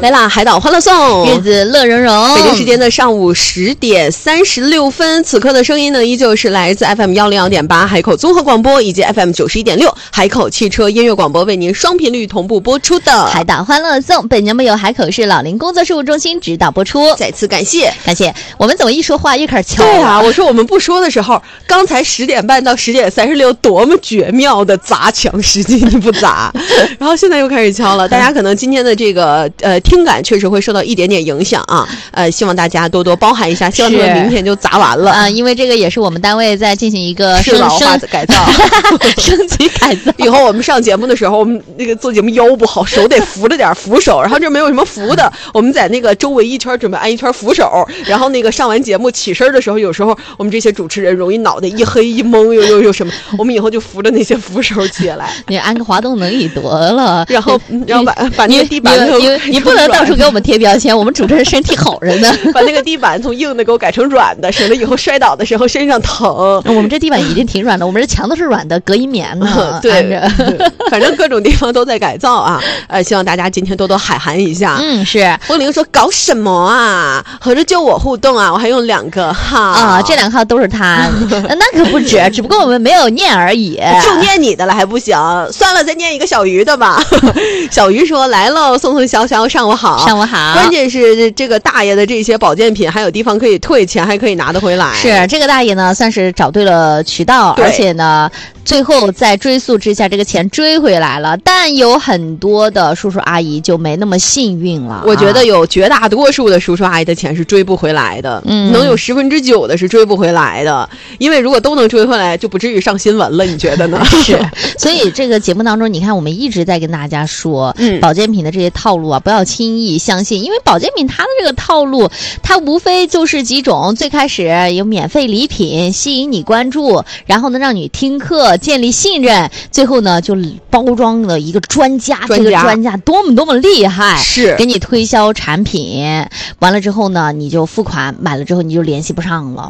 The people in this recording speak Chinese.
来啦，海岛欢乐颂， 日子乐融融。 北京时间的上午10点36分，此刻的声音呢，依旧是来自 FM 102.8海口综合广播以及 FM 91.6海口汽车音乐广播为您双频率同步播出的海岛欢乐颂。本节目由海口市老龄工作事务中心指导播出。 再次感谢。 我们怎么一说话一开始敲？ 对啊，我说我们不说的时候，刚才10点半到10点36，多么绝妙的砸墙时机，你不砸？然后现在又开始敲了，大家可能今天的这个听感确实会受到一点点影响啊，希望大家多多包涵一下，希望他们明天就砸完了因为这个也是我们单位在进行一个适老化改造升级改造。 以后我们上节目的时候，我们那个做节目腰不好，手得扶着点扶手，然后这没有什么扶的，我们在那个周围一圈准备安一圈扶手，然后那个上完节目起身的时候，有时候我们这些主持人容易脑袋一黑一懵又什么，我们以后就扶着那些扶手起来， 你安个滑动轮椅得了， 然后把那个地板你不能到处给我们贴标签，我们主持人身体好着呢， 把那个地板从硬的给我改成软的，省得以后摔倒的时候身上疼。 我们这地板已经挺软的，我们这墙都是软的，隔音棉呢。 对，反正各种地方都在改造啊。希望大家今天多多海涵一下。 是。 风铃说搞什么啊？合着就我互动啊？我还用2个号啊？ 这2个号都是他，那可不止，只不过我们没有念而已。 就念你的了还不行？算了，再念一个小鱼的吧。小鱼说来喽，宋宋小小上午好。 上午好。 关键是这个大爷的这些保健品还有地方可以退钱，还可以拿得回来。 是这个大爷呢，算是找对了渠道，而且呢，最后在追溯之下，这个钱追回来了。但有很多的叔叔阿姨就没那么幸运了。 我觉得有绝大多数的叔叔阿姨的钱是追不回来的，能有9%的是追不回来的。因为如果都能追回来，就不至于上新闻了。你觉得呢？ 是。所以这个节目当中，你看我们一直在跟大家说，保健品的这些套路啊，不要轻易相信，因为保健品它的这个套路，它无非就是几种：最开始有免费礼品吸引你关注，然后呢让你听课建立信任，最后呢就包装了一个专家，这个专家多么厉害， 是给你推销产品，完了之后呢你就付款买了之后你就联系不上了。